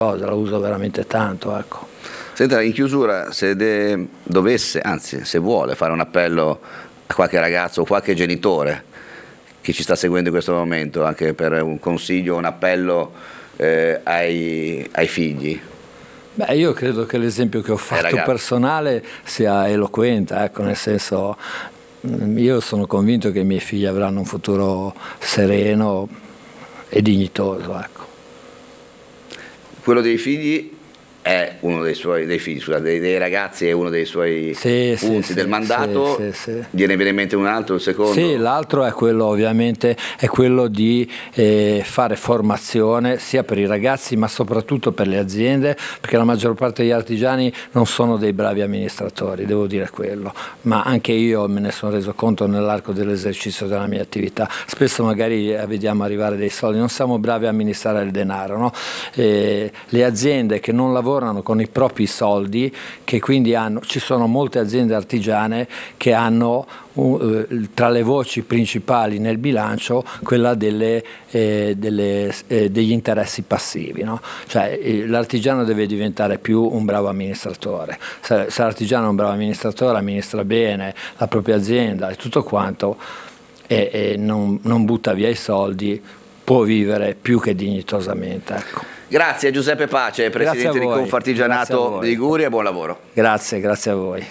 cosa, la uso veramente tanto, ecco. Senta, in chiusura, se dovesse, anzi se vuole fare un appello a qualche ragazzo o qualche genitore che ci sta seguendo in questo momento, anche per un consiglio, un appello ai figli. Beh, io credo che l'esempio che ho fatto personale sia eloquente, ecco, nel senso, io sono convinto che i miei figli avranno un futuro sereno e dignitoso, ecco. Quello dei figli è uno dei ragazzi è uno dei suoi punti del mandato. Viene in mente un altro, il secondo? Sì, l'altro è quello, ovviamente, è quello di fare formazione sia per i ragazzi ma soprattutto per le aziende, perché la maggior parte degli artigiani non sono dei bravi amministratori, devo dire quello, ma anche io me ne sono reso conto nell'arco dell'esercizio della mia attività. Spesso magari vediamo arrivare dei soldi, non siamo bravi a amministrare il denaro, no? Le aziende che non lavorano con i propri soldi, che quindi ci sono molte aziende artigiane che hanno tra le voci principali nel bilancio quella degli interessi passivi, no? Cioè l'artigiano deve diventare più un bravo amministratore. Se l'artigiano è un bravo amministratore, amministra bene la propria azienda e tutto quanto, e non butta via i soldi, può vivere più che dignitosamente, ecco. Grazie a Giuseppe Pace, presidente di Confartigianato Liguria, e buon lavoro. Grazie a voi.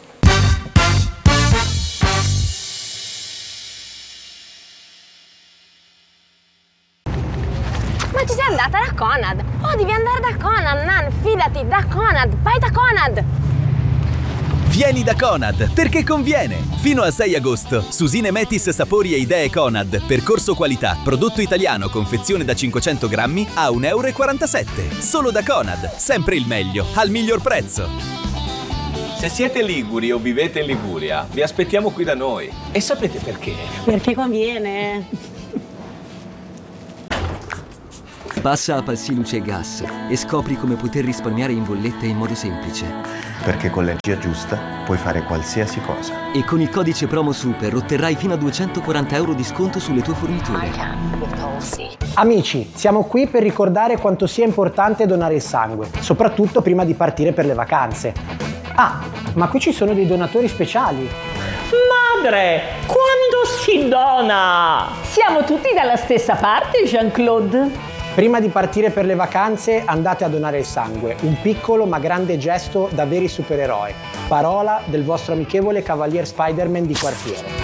Ma ci sei andata da Conad? Oh, devi andare da Conad, Nan, fidati, da Conad, vai da Conad! Vieni da Conad, perché conviene! Fino al 6 agosto, Susine Metis Sapori e Idee Conad, percorso qualità, prodotto italiano, confezione da 500 grammi a 1,47 €. Solo da Conad, sempre il meglio, al miglior prezzo. Se siete liguri o vivete in Liguria, vi aspettiamo qui da noi. E sapete perché? Perché conviene. Passa a Palsi Luce e Gas e scopri come poter risparmiare in bolletta in modo semplice. Perché con l'energia giusta puoi fare qualsiasi cosa. E con il codice promo SUPER otterrai fino a 240 € di sconto sulle tue forniture. Amici, siamo qui per ricordare quanto sia importante donare il sangue, soprattutto prima di partire per le vacanze. Ah, ma qui ci sono dei donatori speciali. Madre, quando si dona? Siamo tutti dalla stessa parte, Jean-Claude. Prima di partire per le vacanze andate a donare il sangue, un piccolo ma grande gesto da veri supereroi. Parola del vostro amichevole Cavalier Spider-Man di quartiere.